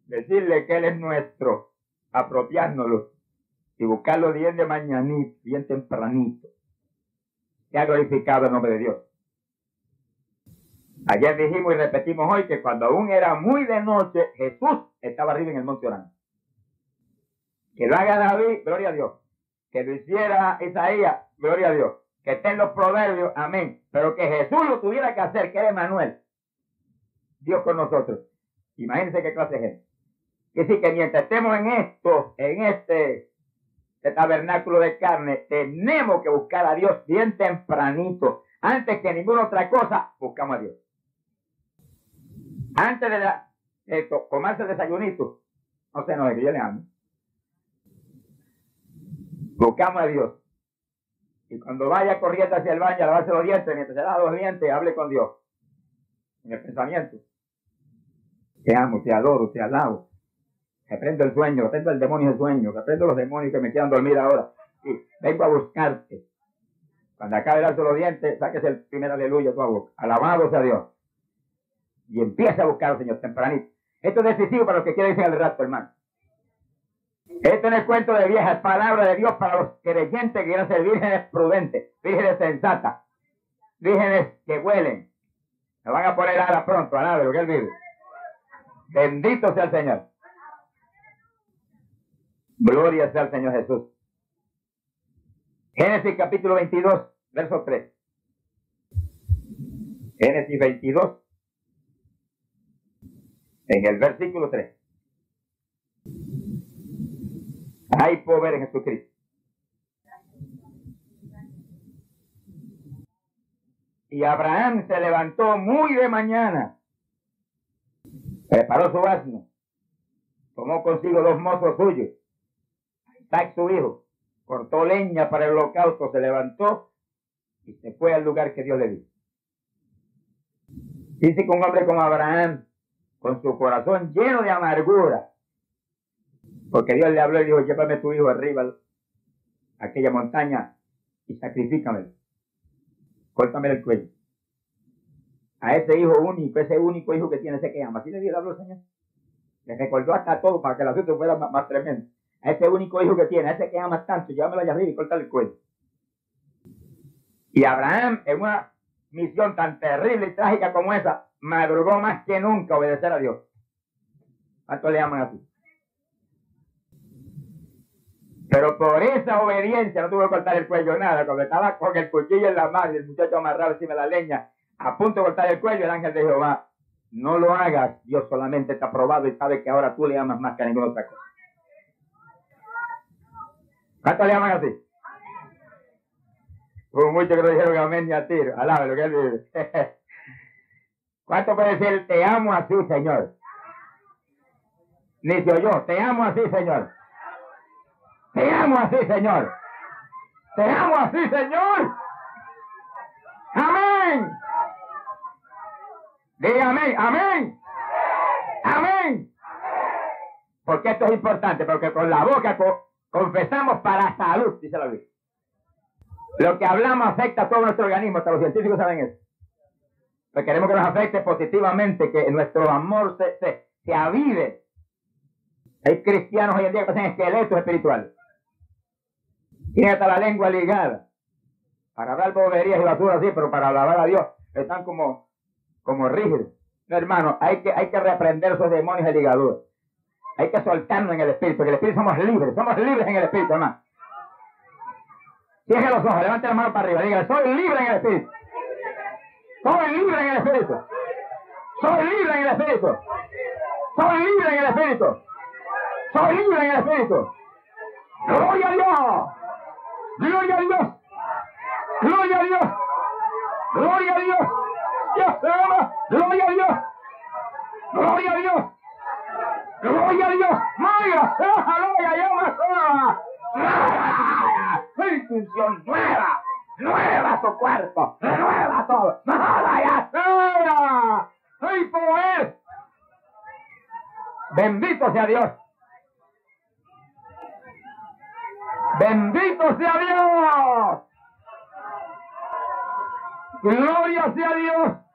decirle que Él es nuestro, apropiárnoslo y buscarlo bien de mañanito, bien tempranito. Que ha glorificado el nombre de Dios. Ayer dijimos y repetimos hoy que cuando aún era muy de noche, Jesús estaba arriba en el monte orando. Que lo haga David, gloria a Dios. Que lo hiciera Isaías, gloria a Dios. Que esté en los proverbios, amén. Pero que Jesús lo tuviera que hacer, que era Emmanuel. Dios con nosotros. Imagínense qué clase de gente. Y así que mientras estemos en este tabernáculo de carne, tenemos que buscar a Dios bien tempranito. Antes que ninguna otra cosa, buscamos a Dios. Antes de tomarse el desayunito, no sé, no es que yo le amo. Buscamos a Dios. Y cuando vaya corriendo hacia el baño a lavarse los dientes, mientras se lava los dientes, hable con Dios. En el pensamiento. Te amo, te adoro, te alabo. Reprendo el sueño, reprendo el demonio del sueño, reprendo los demonios que me quieran dormir ahora. Y vengo a buscarte. Cuando acabe de darse los dientes, sáquese el primer aleluya a tu boca. Alabado sea Dios. Y empieza a buscar al Señor tempranito. Esto es decisivo para los que quieren irse al rato, hermano. Esto no es cuento de viejas, es palabra de Dios para los creyentes que quieran ser vírgenes prudentes, vírgenes sensatas, vírgenes que huelen. Me van a poner ala pronto, alaba lo que Él vive. Bendito sea el Señor. Gloria sea al Señor Jesús. Génesis capítulo 22, verso 3. Génesis 22, en el versículo 3. Hay poder en Jesucristo. Y Abraham se levantó muy de mañana, preparó su asno, tomó consigo 2 mozos suyos, Isaac su hijo, cortó leña para el holocausto, se levantó y se fue al lugar que Dios le dio. Dice que un hombre como Abraham, con su corazón lleno de amargura, porque Dios le habló y dijo, llévame tu hijo arriba a aquella montaña y sacrifícamelo. Córtame el cuello. A ese hijo único, ese único hijo que tiene, ese que ama. Así le habló el Señor. Le recordó hasta todo para que el asunto fuera más tremendo. A ese único hijo que tiene, a ese que ama tanto, llévamelo allá arriba y córtale el cuello. Y Abraham, en una misión tan terrible y trágica como esa, madrugó más que nunca a obedecer a Dios. ¿Cuántos le aman así? Pero por esa obediencia no tuvo que cortar el cuello nada. Cuando estaba con el cuchillo en la mano y el muchacho amarrado encima de la leña, a punto de cortar el cuello, el ángel de Jehová, no lo hagas, Dios solamente te ha probado y sabe que ahora tú le amas más que a ninguna otra cosa. ¿Cuántos le aman así? Hubo muchos que lo dijeron amén y a tiro. Alábelo, que Él vive. ¿Cuánto puede decir, te amo así, Señor? Ni se oyó, te amo así, Señor. Te amo así, Señor. Te amo así, Señor. Amén. Diga amén, amén. Amén. Porque esto es importante, porque con la boca confesamos para salud, dice la Biblia. Lo que hablamos afecta a todo nuestro organismo, hasta los científicos saben eso. Pues queremos que nos afecte positivamente, que nuestro amor se avive. Hay cristianos hoy en día que hacen esqueletos espirituales. Tienen hasta la lengua ligada. Para hablar boberías y basura así, pero para alabar a Dios están como rígidos. No, hermano, hay que reprender esos demonios de ligadura. Hay que soltarnos en el espíritu, porque el espíritu somos libres en el espíritu, hermano. Cierre los ojos, levante la mano para arriba, diga, soy libre en el espíritu. Soy libre en el espíritu. Soy libre en el espíritu. Soy libre en el espíritu. Soy libre en el espíritu. Gloria a Dios. Gloria a Dios. Gloria a Dios. Gloria a Dios. Dios te ama. Gloria a Dios. Gloria a Dios. Gloria a Dios. Maya, aleluya, llama toda. Función nueva. Nueva tu cuerpo. Nueva todo. Vaya, vaya. ¡Hay poder! Bendito sea Dios. Bendito sea Dios. Gloria sea Dios.